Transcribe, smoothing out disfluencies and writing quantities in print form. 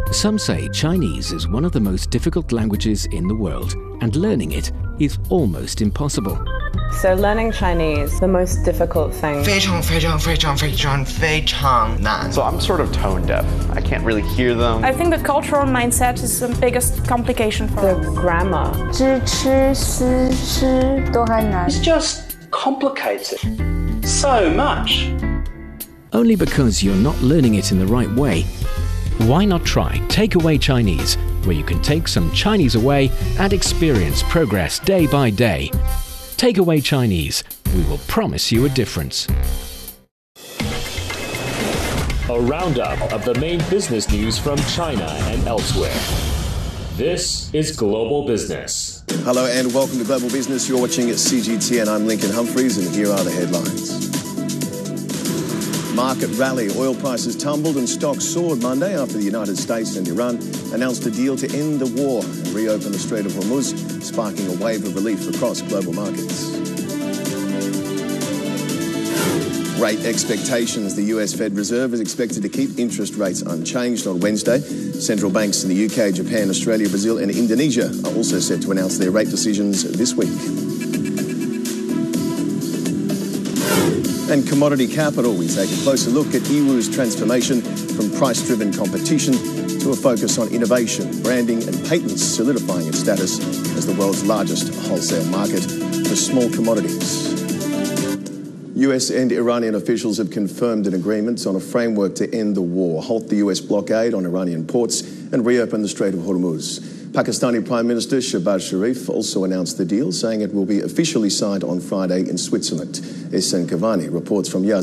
Some say Chinese is one of the most difficult languages in the world, and learning it is almost impossible. So learning Chinese, the most difficult thing. 非常难. So I'm sort of tone deaf. I can't really hear them. I think the cultural mindset is the biggest complication for The us. grammar. 知吃思诗都还难。 It's just complicated so much. Only because you're not learning it in the right way. Why not try Takeaway Chinese, where you can take some Chinese away and experience progress day by day. Takeaway Chinese, we will promise you a difference. A roundup of the main business news from China and elsewhere. This is Global Business. Hello and welcome to Global Business. You're watching CGTN. I'm Lincoln Humphreys and here are the headlines. Market rally. Oil prices tumbled and stocks soared Monday after the United States and Iran announced a deal to end the war and reopen the Strait of Hormuz, sparking a wave of relief across global markets. Rate expectations. The US Fed Reserve is expected to keep interest rates unchanged on Wednesday. Central banks in the UK, Japan, Australia, Brazil and Indonesia are also set to announce their rate decisions this week. And commodity capital, we take a closer look at Yiwu's transformation from price-driven competition to a focus on innovation, branding and patents, solidifying its status as the world's largest wholesale market for small commodities. US and Iranian officials have confirmed an agreement on a framework to end the war, halt the US blockade on Iranian ports and reopen the Strait of Hormuz. Pakistani Prime Minister Shehbaz Sharif also announced the deal, saying it will be officially signed on Friday in Switzerland. Ehsan Kavani reports from Yazd.